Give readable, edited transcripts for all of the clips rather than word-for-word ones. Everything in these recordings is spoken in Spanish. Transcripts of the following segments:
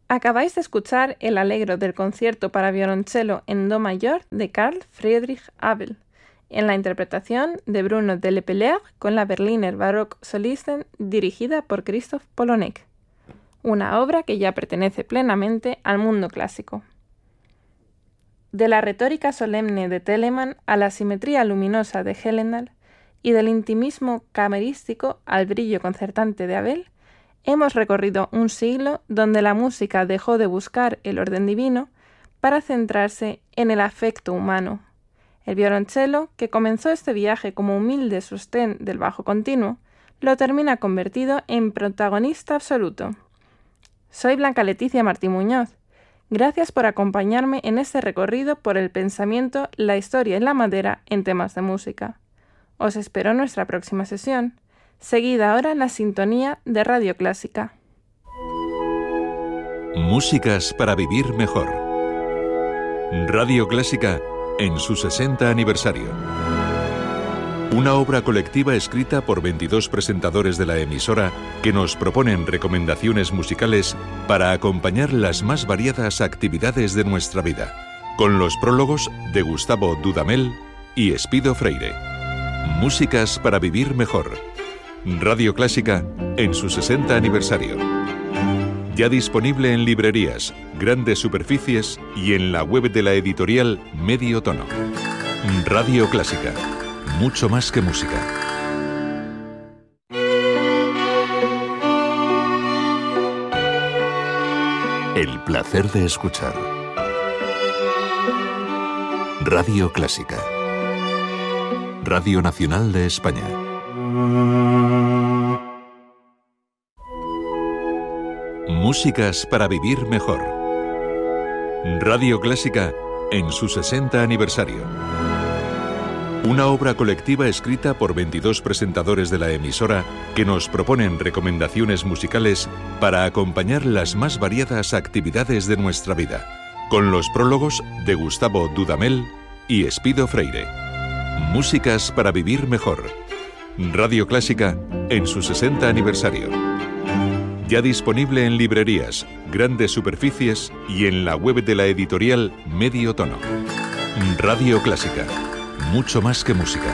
Acabáis de escuchar el Allegro del concierto para violonchelo en do mayor de Carl Friedrich Abel, en la interpretación de Bruno Delaperrière con la Berliner Barocksolisten dirigida por Christoph Polonek, una obra que ya pertenece plenamente al mundo clásico. De la retórica solemne de Telemann a la simetría luminosa de Hellendahl y del intimismo camerístico al brillo concertante de Abel, hemos recorrido un siglo donde la música dejó de buscar el orden divino para centrarse en el afecto humano. El violonchelo, que comenzó este viaje como humilde sostén del bajo continuo, lo termina convertido en protagonista absoluto. Soy Blanca Leticia Martín Muñoz. Gracias por acompañarme en este recorrido por el pensamiento, la historia y la madera en temas de música. Os espero en nuestra próxima sesión. Seguid ahora en la sintonía de Radio Clásica. Músicas para vivir mejor. Radio Clásica en su 60 aniversario. Una obra colectiva escrita por 22 presentadores de la emisora que nos proponen recomendaciones musicales para acompañar las más variadas actividades de nuestra vida, con los prólogos de Gustavo Dudamel y Espido Freire. Músicas para vivir mejor. Radio Clásica en su 60 aniversario. Ya disponible en librerías, grandes superficies y en la web de la editorial Medio Tono. Radio Clásica. Mucho más que música. El placer de escuchar. Radio Clásica. Radio Nacional de España. Músicas para vivir mejor. Radio Clásica en su 60 aniversario. Una obra colectiva escrita por 22 presentadores de la emisora que nos proponen recomendaciones musicales para acompañar las más variadas actividades de nuestra vida, con los prólogos de Gustavo Dudamel y Espido Freire. Músicas para vivir mejor. Radio Clásica en su 60 aniversario. Ya disponible en librerías, grandes superficies y en la web de la editorial Medio Tono. Radio Clásica. Mucho más que música.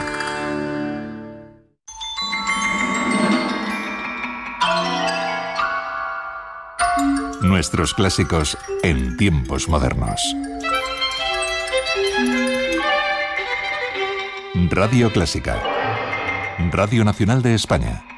Nuestros clásicos en tiempos modernos. Radio Clásica. Radio Nacional de España.